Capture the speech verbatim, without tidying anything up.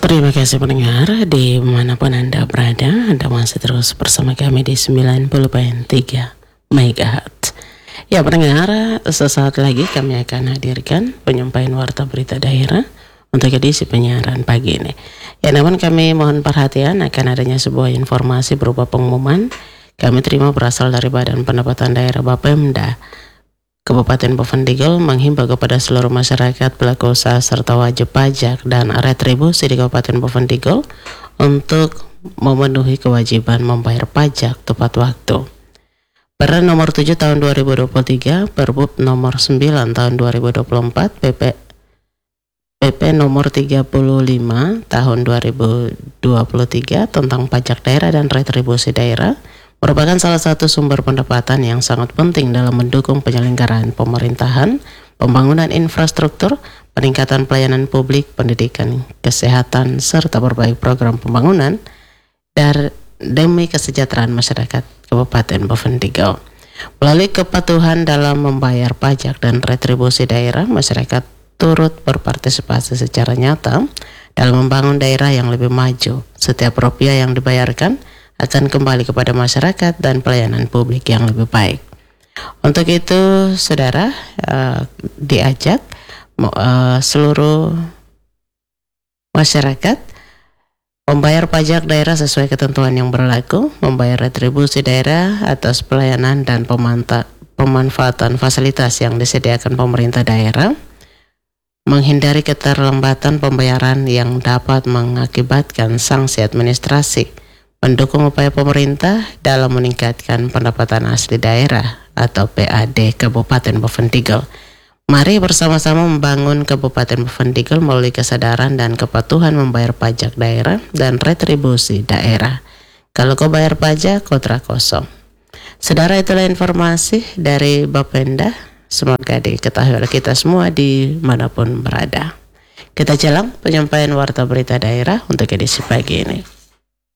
Terima kasih pendengar dimanapun Anda berada. Anda masih terus bersama kami di sembilan puluh koma tiga megahertz. Ya pendengar, sesaat lagi kami akan hadirkan penyampaian warta berita daerah untuk edisi penyiaran pagi ini. Ya namun kami mohon perhatian akan adanya sebuah informasi berupa pengumuman kami terima berasal dari Badan Pendapatan Daerah Bapemda Kabupaten Bovendigul menghimbau kepada seluruh masyarakat pelaku usaha serta wajib pajak dan retribusi di Kabupaten Bovendigul untuk memenuhi kewajiban membayar pajak tepat waktu. Perda nomor tujuh tahun dua ribu dua puluh tiga, Perbup nomor sembilan tahun dua ribu dua puluh empat, P P P P nomor tiga puluh lima tahun dua ribu dua puluh tiga tentang pajak daerah dan retribusi daerah merupakan salah satu sumber pendapatan yang sangat penting dalam mendukung penyelenggaraan pemerintahan, pembangunan infrastruktur, peningkatan pelayanan publik, pendidikan, kesehatan, serta berbagai program pembangunan dan demi kesejahteraan masyarakat Kabupaten Bovendigul. Melalui kepatuhan dalam membayar pajak dan retribusi daerah, masyarakat turut berpartisipasi secara nyata dalam membangun daerah yang lebih maju. Setiap rupiah yang dibayarkan akan kembali kepada masyarakat dan pelayanan publik yang lebih baik. Untuk itu, saudara, uh, diajak uh, seluruh masyarakat membayar pajak daerah sesuai ketentuan yang berlaku, membayar retribusi daerah atas pelayanan dan pemanta- pemanfaatan fasilitas yang disediakan pemerintah daerah, menghindari keterlambatan pembayaran yang dapat mengakibatkan sanksi administrasi, mendukung upaya pemerintah dalam meningkatkan pendapatan asli daerah atau P A D Kabupaten Bovendigul. Mari bersama-sama membangun Kabupaten Bovendigul melalui kesadaran dan kepatuhan membayar pajak daerah dan retribusi daerah. Kalau kau bayar pajak, kontrak kosong. Saudara, itulah informasi dari Bapenda. Semoga diketahui oleh kita semua dimanapun berada. Kita jalan penyampaian warta berita daerah untuk edisi pagi ini.